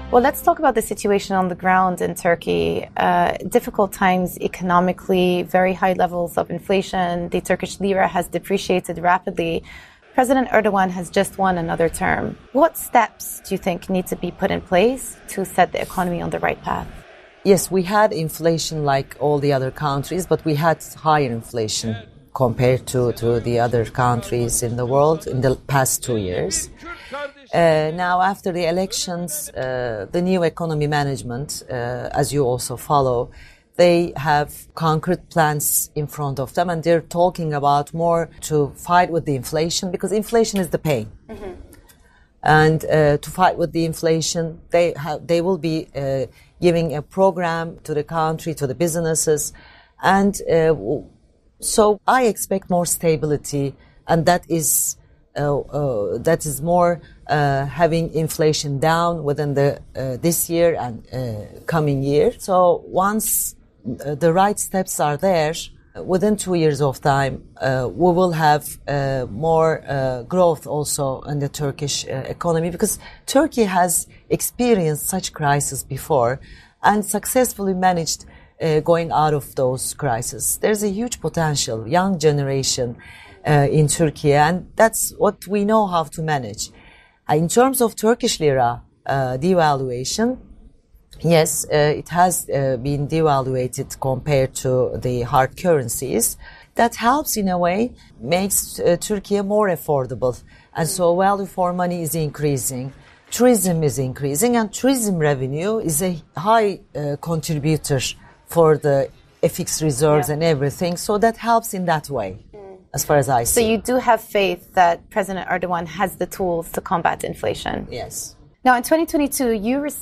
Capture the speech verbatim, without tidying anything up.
Well, let's talk about the situation on the ground in Turkey. Uh, difficult times economically, very high levels of inflation. The Turkish lira has depreciated rapidly. President Erdogan has just won another term. What steps do you think need to be put in place to set the economy on the right path? Yes, we had inflation like all the other countries, but we had higher inflation compared to, to the other countries in the world in the past two years. Uh, now, after the elections, uh, the new economy management, uh, as you also follow, they have concrete plans in front of them, and they're talking about more to fight with the inflation, because inflation is the pain. Mm-hmm. And uh, to fight with the inflation, they have, they will be uh, giving a program to the country, to the businesses, and uh, so I expect more stability, and that is uh, uh, that is more uh, having inflation down within the uh, this year and uh, coming year. So once uh, the right steps are there, within two years of time, uh, we will have uh, more uh, growth also in the Turkish uh, economy, because Turkey has experienced such crises before and successfully managed uh, going out of those crises. There's a huge potential, young generation uh, in Turkey, and that's what we know how to manage. Uh, in terms of Turkish lira uh, devaluation, yes, uh, it has uh, been devaluated compared to the hard currencies. That helps in a way, makes uh, Turkey more affordable. And so value for money is increasing. Tourism is increasing, and tourism revenue is a high uh, contributor for the F X reserves, yeah, and everything. So that helps in that way, mm, as far as I see. So you do have faith that President Erdogan has the tools to combat inflation? Yes. Now, in twenty twenty-two, you received